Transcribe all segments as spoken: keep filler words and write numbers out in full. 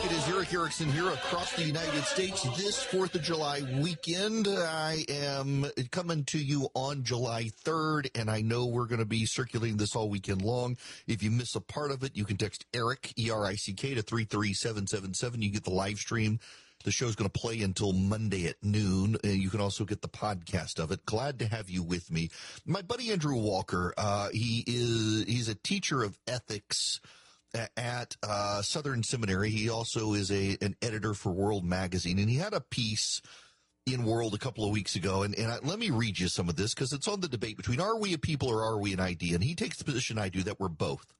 It is Eric Erickson here across the United States this fourth of July weekend. I am coming to you on July third, and I know we're going to be circulating this all weekend long. If you miss a part of it, you can text Eric, E R I C K, to three three seven seven seven. You get the live stream. The show's going to play until Monday at noon. Uh, you can also get the podcast of it. Glad to have you with me. My buddy Andrew Walker, uh, he is, he's a teacher of ethics at uh, Southern Seminary. He also is a an editor for World Magazine, and he had a piece in World a couple of weeks ago. And, and I, let me read you some of this because it's on the debate between are we a people or are we an idea? And he takes the position I do that we're both.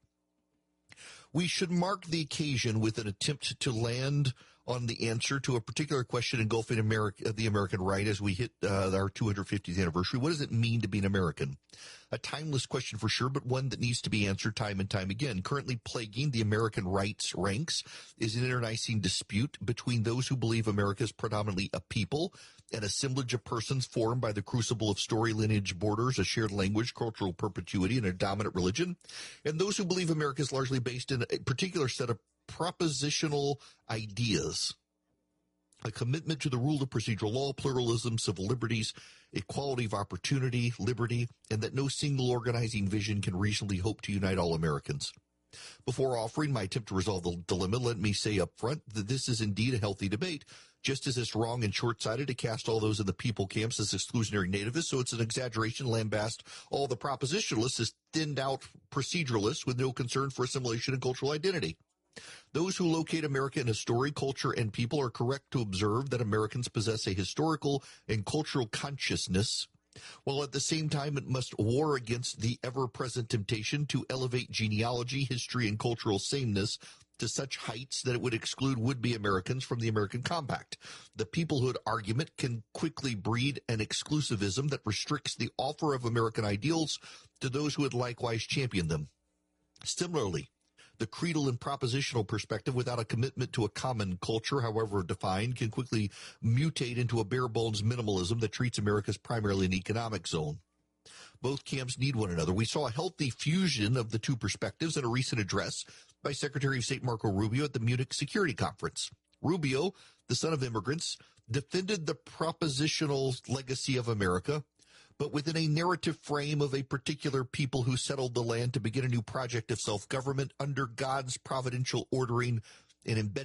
We should mark the occasion with an attempt to land on the answer to a particular question engulfing America, the American right as we hit uh, our two hundred fiftieth anniversary. What does it mean to be an American? A timeless question for sure, but one that needs to be answered time and time again. Currently plaguing the American rights ranks is an internecine dispute between those who believe America is predominantly a people, an assemblage of persons formed by the crucible of story, lineage, borders, a shared language, cultural perpetuity, and a dominant religion, and those who believe America is largely based in a particular set of propositional ideas, a commitment to the rule of procedural law, pluralism, civil liberties, equality of opportunity, liberty, and that no single organizing vision can reasonably hope to unite all Americans. Before offering my attempt to resolve the dilemma, let me say up front that this is indeed a healthy debate, just as it's wrong and short-sighted to cast all those in the people camps as exclusionary nativists, so it's an exaggeration to lambast all the propositionalists as thinned-out proceduralists with no concern for assimilation and cultural identity. Those who locate America in a story, culture, and people are correct to observe that Americans possess a historical and cultural consciousness, while at the same time it must war against the ever-present temptation to elevate genealogy, history, and cultural sameness to such heights that it would exclude would-be Americans from the American Compact. The peoplehood argument can quickly breed an exclusivism that restricts the offer of American ideals to those who would likewise champion them. Similarly, the creedal and propositional perspective without a commitment to a common culture, however defined, can quickly mutate into a bare-bones minimalism that treats America as primarily an economic zone. Both camps need one another. We saw a healthy fusion of the two perspectives in a recent address by Secretary of State Marco Rubio at the Munich Security Conference. Rubio, the son of immigrants, defended the propositional legacy of America, but within a narrative frame of a particular people who settled the land to begin a new project of self-government under God's providential ordering and embedding